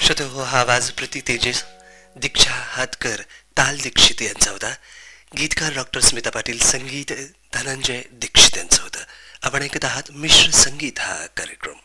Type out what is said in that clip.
श्रोते हो, हा आवाज प्रति तेजस, दीक्षा हातकर, ताल दीक्षित यांचा होता. गीतकार डॉक्टर स्मिता पाटील, संगीत धनंजय दीक्षित यांचं होतं. आपण ऐकत आहात मिश्र संगीत हा कार्यक्रम.